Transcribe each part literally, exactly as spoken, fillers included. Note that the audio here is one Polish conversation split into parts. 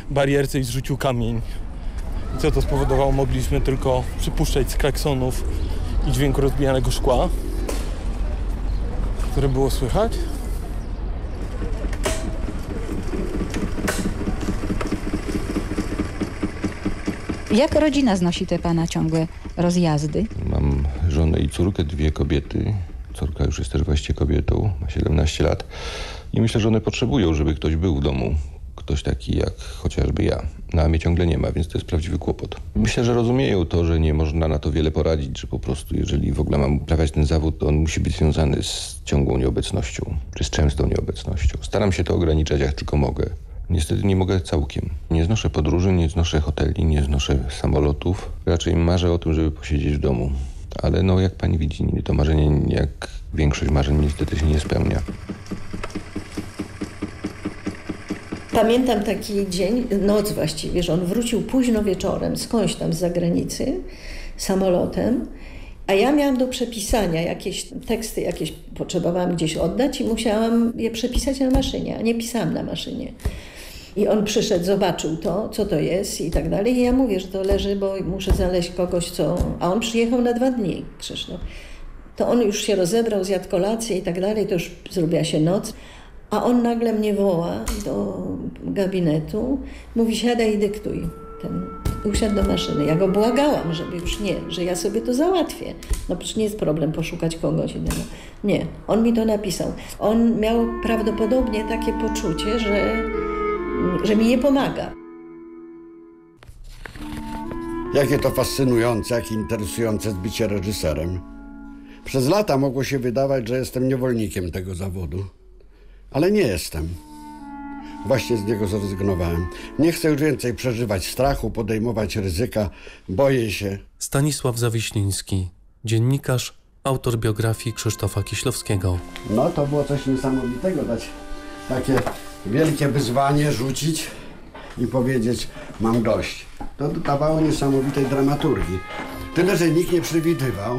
barierce i zrzucił kamień. I co to spowodowało? Mogliśmy tylko przypuszczać z klaksonów i dźwięku rozbijanego szkła, które było słychać. Jak rodzina znosi te pana ciągłe rozjazdy? Mam żonę i córkę, dwie kobiety. Córka już jest też właściwie kobietą, ma siedemnaście lat. I myślę, że one potrzebują, żeby ktoś był w domu. Ktoś taki jak chociażby ja. No a mnie ciągle nie ma, więc to jest prawdziwy kłopot. Myślę, że rozumieją to, że nie można na to wiele poradzić, że po prostu jeżeli w ogóle mam uprawiać ten zawód, to on musi być związany z ciągłą nieobecnością, czy z częstą nieobecnością. Staram się to ograniczać jak tylko mogę. Niestety nie mogę całkiem. Nie znoszę podróży, nie znoszę hoteli, nie znoszę samolotów. Raczej marzę o tym, żeby posiedzieć w domu. Ale no jak pani widzi, to marzenie, jak większość marzeń, niestety się nie spełnia. Pamiętam taki dzień, noc właściwie, że on wrócił późno wieczorem, skądś tam z zagranicy, samolotem, a ja miałam do przepisania jakieś teksty, jakieś potrzebowałam gdzieś oddać i musiałam je przepisać na maszynie, a nie pisałam na maszynie. I on przyszedł, zobaczył to, co to jest i tak dalej. I ja mówię, że to leży, bo muszę znaleźć kogoś, co... A on przyjechał na dwa dni, Krzysztof. To on już się rozebrał, zjadł kolację i tak dalej, to już zrobiła się noc. A on nagle mnie woła do gabinetu, mówi, siadaj i dyktuj. Ten usiadł do maszyny. Ja go błagałam, żeby już nie, że ja sobie to załatwię. No przecież nie jest problem poszukać kogoś innego. Nie, on mi to napisał. On miał prawdopodobnie takie poczucie, że, że mi nie pomaga. Jakie to fascynujące, jak interesujące jest bycie reżyserem. Przez lata mogło się wydawać, że jestem niewolnikiem tego zawodu. Ale nie jestem. Właśnie z niego zrezygnowałem. Nie chcę już więcej przeżywać strachu, podejmować ryzyka. Boję się. Stanisław Zawiśliński, dziennikarz, autor biografii Krzysztofa Kieślowskiego. No to było coś niesamowitego, dać takie wielkie wyzwanie, rzucić i powiedzieć, mam dość. To dodawało niesamowitej dramaturgii. Tyle, że nikt nie przewidywał,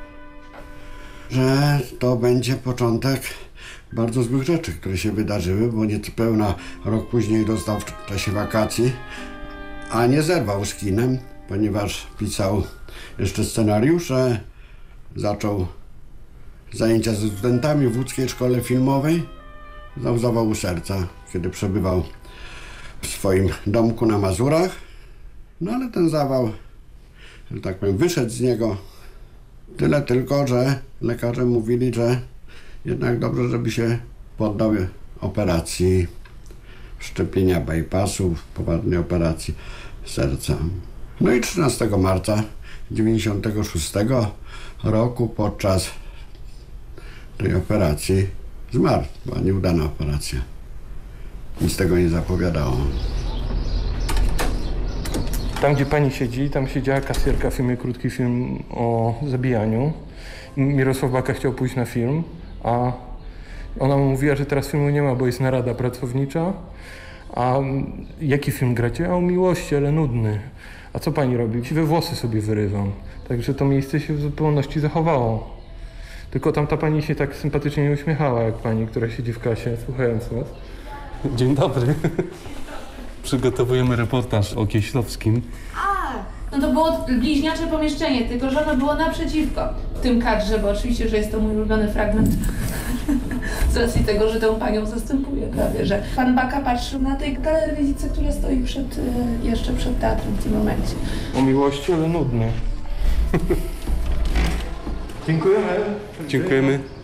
że to będzie początek bardzo złych rzeczy, które się wydarzyły, bo niepełna rok później dostał w czasie wakacji, a nie zerwał z kinem, ponieważ pisał jeszcze scenariusze, zaczął zajęcia ze studentami w łódzkiej szkole filmowej, znał zawału serca, kiedy przebywał w swoim domku na Mazurach. No ale ten zawał, że tak powiem, wyszedł z niego. Tyle tylko, że lekarze mówili, że jednak dobrze, żeby się poddał operacji szczepienia bypassów, poważnej operacji serca. No i trzynastego marca dziewięćdziesiątego szóstego roku podczas tej operacji zmarł. Była nieudana operacja. Nic tego nie zapowiadało. Tam, gdzie pani siedzi, tam siedziała kasjerka w filmie, krótki film o zabijaniu. Mirosław Baka chciał pójść na film, a ona mu mówiła, że teraz filmu nie ma, bo jest narada pracownicza. A jaki film gracie? A o miłości, ale nudny. A co pani robi? We włosy sobie wyrywam. Także to miejsce się w zupełności zachowało. Tylko tam ta pani się tak sympatycznie nie uśmiechała, jak pani, która siedzi w kasie, słuchając was. Dzień dobry. Przygotowujemy reportaż o Kieślowskim. A, no to było bliźniacze pomieszczenie, tylko że ono było naprzeciwko w tym kadrze, bo oczywiście, że jest to mój ulubiony fragment z racji tego, że tę panią zastępuję prawie, że pan Baka patrzył na tej galeryjce, która stoi przed, jeszcze przed teatrem w tym momencie. O miłości, ale nudny. Dziękujemy. Dziękujemy.